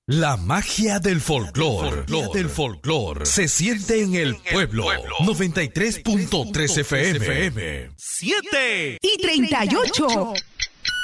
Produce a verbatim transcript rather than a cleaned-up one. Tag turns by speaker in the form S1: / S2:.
S1: La magia del folclore, del folclore, se siente en el pueblo. noventa y tres punto tres F M.
S2: siete
S3: y treinta y ocho.